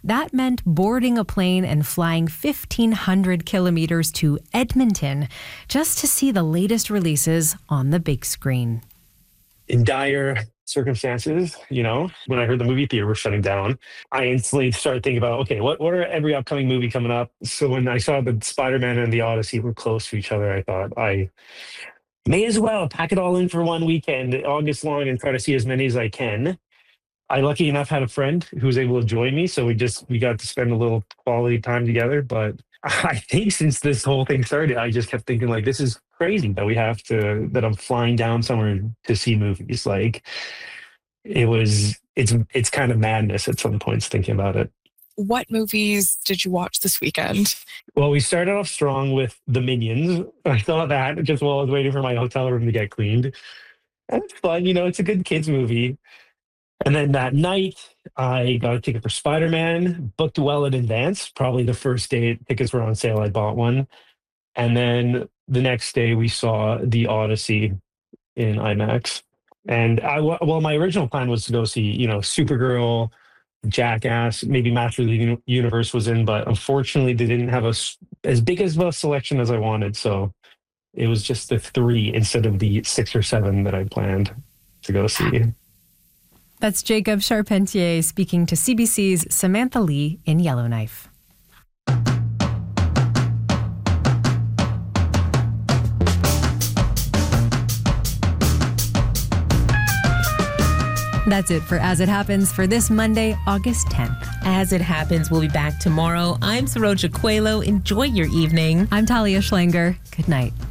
That meant boarding a plane and flying 1,500 kilometers to Edmonton just to see the latest releases on the big screen. In dire circumstances, when I heard the movie theater was shutting down, I instantly started thinking about, okay, what are every upcoming movie coming up? So when I saw the Spider-Man and the Odyssey were close to each other, I thought I may as well pack it all in for one weekend, August long, and try to see as many as I can. I, lucky enough, had a friend who was able to join me, so we got to spend a little quality time together. But I think since this whole thing started, I just kept thinking, like, this is crazy that I'm flying down somewhere to see movies. Like, it's kind of madness at some points thinking about it. What movies did you watch this weekend? Well, we started off strong with The Minions. I saw that just while I was waiting for my hotel room to get cleaned. And it's fun, it's a good kids movie. And then that night, I got a ticket for Spider-Man, booked well in advance. Probably the first day tickets were on sale, I bought one. And then the next day, we saw The Odyssey in IMAX. And my original plan was to go see, Supergirl, Jackass, maybe Master of the Universe was in, but unfortunately, they didn't have as big as a selection as I wanted. So it was just the 3 instead of the 6 or 7 that I planned to go see. That's Jacob Charpentier speaking to CBC's Samantha Lee in Yellowknife. That's it for As It Happens for this Monday, August 10th. As It Happens, we'll be back tomorrow. I'm Saroja Coelho. Enjoy your evening. I'm Talia Schlanger. Good night.